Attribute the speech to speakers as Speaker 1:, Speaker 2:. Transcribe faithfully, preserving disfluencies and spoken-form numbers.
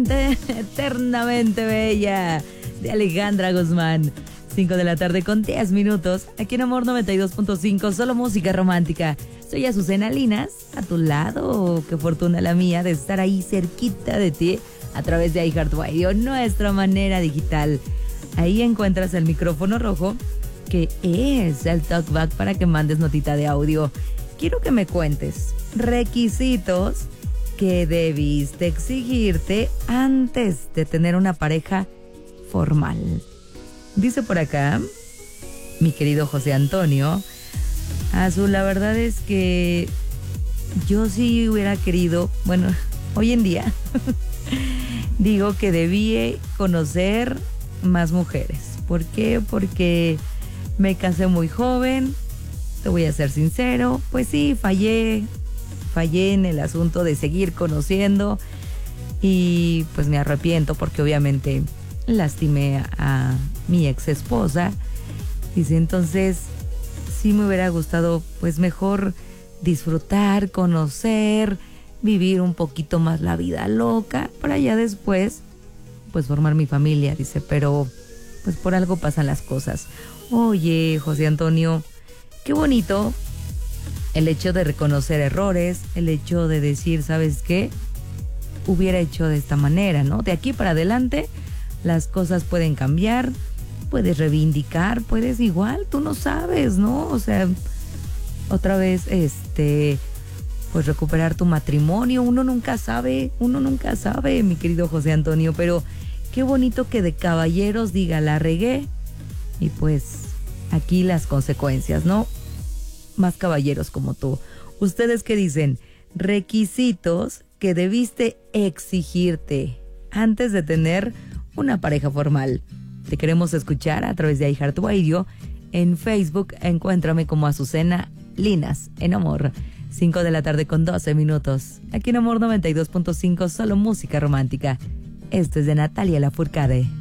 Speaker 1: Eternamente Bella de Alejandra Guzmán. cinco de la tarde con diez minutos. Aquí en Amor noventa y dos punto cinco, solo música romántica. Soy Azucena Linas, a tu lado. Qué fortuna la mía de estar ahí cerquita de ti a través de iHeartRadio, nuestra manera digital. Ahí encuentras el micrófono rojo, que es el talkback para que mandes notita de audio. Quiero que me cuentes requisitos que debiste exigirte antes de tener una pareja formal. Dice por acá mi querido José Antonio: Azul, la verdad es que yo sí hubiera querido, bueno, hoy en día digo que debí conocer más mujeres. ¿Por qué? Porque me casé muy joven, te voy a ser sincero, pues sí, fallé, fallé en el asunto de seguir conociendo y pues me arrepiento porque obviamente lastimé a, a mi ex esposa. Dice, entonces sí me hubiera gustado pues mejor disfrutar, conocer, vivir un poquito más la vida loca para ya después pues formar mi familia. Dice, pero pues por algo pasan las cosas. Oye, José Antonio, qué bonito el hecho de reconocer errores, el hecho de decir, ¿sabes qué? Hubiera hecho de esta manera, ¿no? De aquí para adelante las cosas pueden cambiar, puedes reivindicar, puedes igual, tú no sabes, ¿no? O sea, otra vez, este, pues recuperar tu matrimonio, uno nunca sabe, uno nunca sabe, mi querido José Antonio, pero qué bonito que de caballeros diga, la regué, y pues aquí las consecuencias, ¿no? Más caballeros como tú. ¿Ustedes qué dicen? Requisitos que debiste exigirte antes de tener una pareja formal. Te queremos escuchar a través de iHeartRadio. En Facebook encuéntrame como Azucena Linas en Amor. cinco de la tarde con doce minutos. Aquí en Amor noventa y dos punto cinco, solo música romántica. Esto es de Natalia Lafourcade.